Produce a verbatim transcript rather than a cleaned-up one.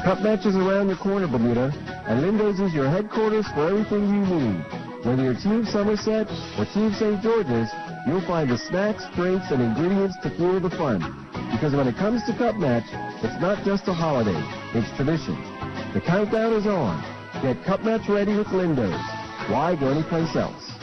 Cup Match is around the corner, Bermuda, and Lindo's is your headquarters for everything you need. Whether you're Team Somerset or Team Saint George's, you'll find the snacks, drinks, and ingredients to fuel the fun. Because when it comes to Cup Match, it's not just a holiday, it's tradition. The countdown is on. Get Cup Match ready with Lindo's. Why go anyplace else?